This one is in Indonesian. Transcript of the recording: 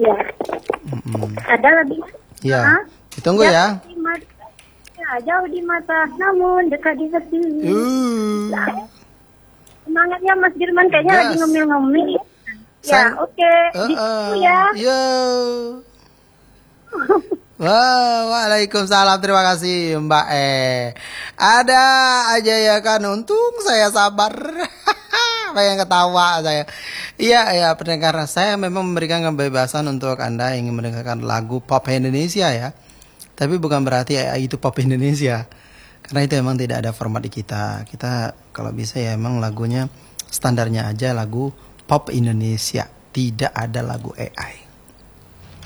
Iya. Ada lebih. Iya. Ditunggu ya. Jauh di mata, namun dekat di hati. Semangatnya Mas Dirman kayaknya lagi ngomel-ngomel. Ya, oke. Ditunggu ya. Yo. Wow, waalaikumsalam, terima kasih Mbak Ada aja ya kan, untung saya sabar. Pengen ketawa saya. Iya, pendengar, saya memang memberikan kebebasan untuk Anda yang ingin mendengarkan lagu pop Indonesia ya. Tapi bukan berarti itu pop Indonesia. Karena itu memang tidak ada format di kita. Kita kalau bisa ya emang lagunya standarnya aja lagu pop Indonesia. Tidak ada lagu AI.